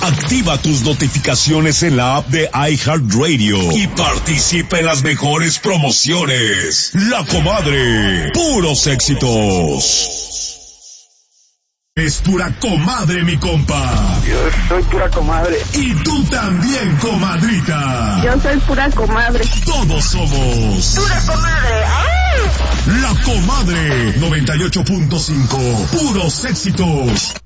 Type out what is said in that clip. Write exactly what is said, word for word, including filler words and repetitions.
Activa tus notificaciones en la app de iHeartRadio y participa en las mejores promociones. La Comadre, puros éxitos. Es pura comadre, mi compa. Yo soy pura comadre. Y tú también, comadrita. Yo soy pura comadre. Todos somos pura comadre. ¡Ay! La Comadre noventa y ocho punto cinco. Puros éxitos.